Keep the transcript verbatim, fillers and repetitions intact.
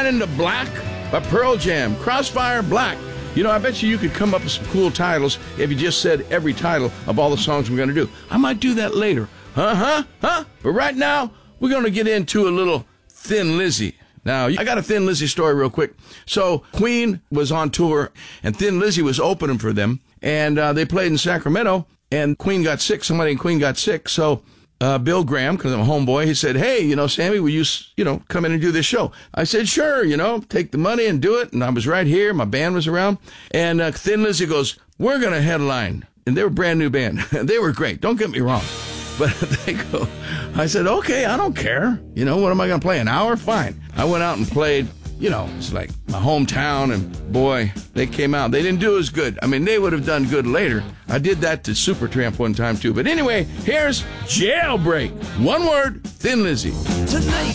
Shine into Black by Pearl Jam. Crossfire Black. You know, I bet you you could come up with some cool titles if you just said every title of all the songs we're going to do. I might do that later. Huh, huh, huh? But right now, we're going to get into a little Thin Lizzy. Now, I got a Thin Lizzy story real quick. So, Queen was on tour, and Thin Lizzy was opening for them, and uh, they played in Sacramento, and Queen got sick. Somebody in Queen got sick, so uh, Bill Graham, because I'm a homeboy, he said, hey, you know, Sammy, will you, you know, come in and do this show? I said, sure, you know, take the money and do it, and I was right here. My band was around, and uh, Thin Lizzy goes, we're going to headline, and they were a brand new band. They were great. Don't get me wrong. But they go, I said, okay, I don't care. You know, what am I going to play? An hour? Fine. I went out and played, you know, it's like my hometown, and boy, they came out. They didn't do as good. I mean, they would have done good later. I did that to Supertramp one time, too. But anyway, here's Jailbreak. One word, Thin Lizzy. Tonight.